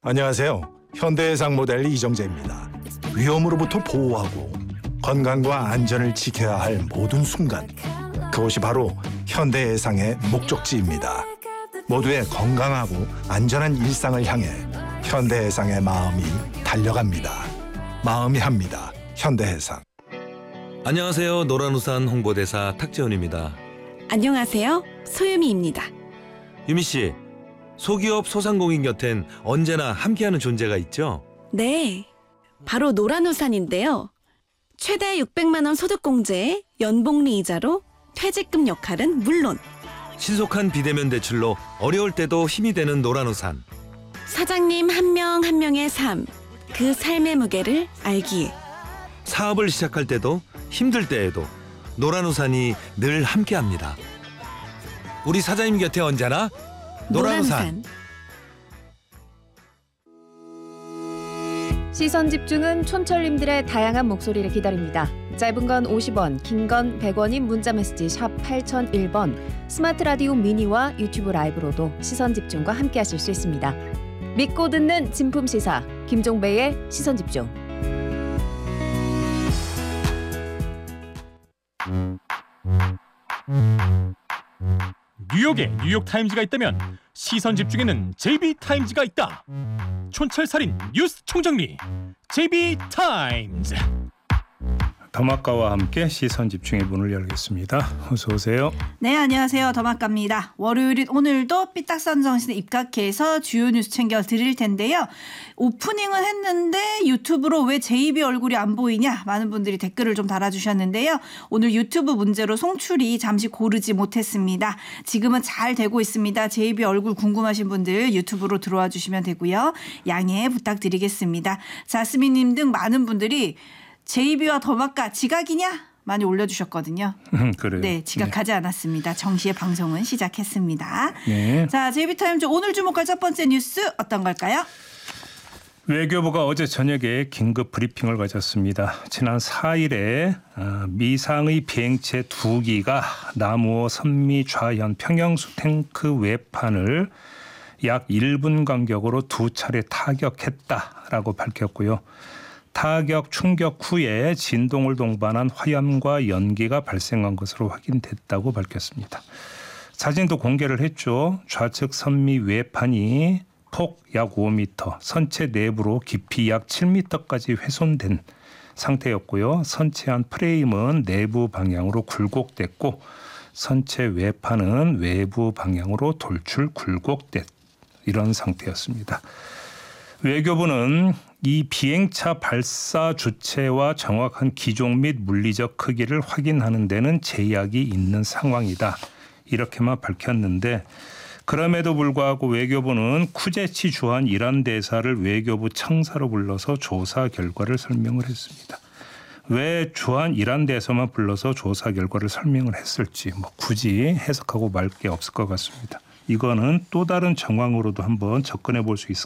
안녕하세요. 현대해상 모델 이정재입니다. 위험으로부터 보호하고 건강과 안전을 지켜야 할 모든 순간, 그것이 바로 현대해상의 목적지입니다. 모두의 건강하고 안전한 일상을 향해 현대해상의 마음이 달려갑니다. 마음이 합니다. 현대해상. 안녕하세요. 노란우산 홍보대사 탁재훈입니다. 안녕하세요. 소유미입니다. 유미 씨, 소기업 소상공인 곁엔 언제나 함께하는 존재가 있죠? 네, 바로 노란우산인데요. 최대 600만 원 소득공제에 연복리 이자로 퇴직금 역할은 물론 신속한 비대면 대출로 어려울 때도 힘이 되는 노란우산. 사장님 한 명 한 명의 삶, 그 삶의 무게를 알기에 사업을 시작할 때도 힘들 때에도 노란우산이 늘 함께합니다. 우리 사장님 곁에 언제나 노란우산. 시선 집중은 촌철님들의 다양한 목소리를 기다립니다. 짧은 건 50원, 긴 건 100원인 문자메시지 샵 8001번, 스마트 라디오 미니와 유튜브 라이브로도 시선 집중과 함께하실 수 있습니다. 믿고 듣는 진품 시사, 김종배의 시선 집중. 뉴욕에 뉴욕타임즈가 있다면 시선 집중에는 JB타임즈가 있다. 촌철살인 뉴스 총정리 JB타임즈. 더마카와 함께 시선 집중의 문을 열겠습니다. 어서 오세요. 네, 안녕하세요. 더마카입니다. 월요일인 오늘도 삐딱선 정신에 입각해서 주요 뉴스 챙겨 드릴 텐데요. 오프닝은 했는데 유튜브로 왜 JB 얼굴이 안 보이냐, 많은 분들이 댓글을 좀 달아주셨는데요. 오늘 유튜브 문제로 송출이 잠시 고르지 못했습니다. 지금은 잘 되고 있습니다. JB 얼굴 궁금하신 분들 유튜브로 들어와 주시면 되고요. 양해 부탁드리겠습니다. 자스민님 등 많은 분들이 JB와 더마카 지각이냐? 많이 올려주셨거든요. 그래요. 네, 지각하지 않았습니다. 정시에 방송은 시작했습니다. 네. 자, JB타임즈 오늘 주목할 첫 번째 뉴스 어떤 걸까요? 외교부가 어제 저녁에 긴급 브리핑을 가졌습니다. 지난 4일에 미상의 비행체 2기가 남우호 선미 좌현 평형수 탱크 외판을 약 1분 간격으로 2차례 타격했다라고 밝혔고요. 타격 충격 후에 진동을 동반한 화염과 연기가 발생한 것으로 확인됐다고 밝혔습니다. 사진도 공개를 했죠. 좌측 선미 외판이 폭 약 5m, 선체 내부로 깊이 약 7m까지 훼손된 상태였고요. 선체안 프레임은 내부 방향으로 굴곡됐고 선체 외판은 외부 방향으로 돌출 굴곡됐 이런 상태였습니다. 외교부는 이 비행차 발사 주체와 정확한 기종 및 물리적 크기를 확인하는 데는 제약이 있는 상황이다. 이렇게만 밝혔는데 그럼에도 불구하고 외교부는 쿠제치 주한 이란 대사를 외교부 청사로 불러서 조사 결과를 설명을 했습니다. 왜 주한 이란 대사만 불러서 조사 결과를 설명을 했을지 굳이 해석하고 말 게 없을 것 같습니다. 이거는 또 다른 정황으로도 한번 접근해 볼 수 있을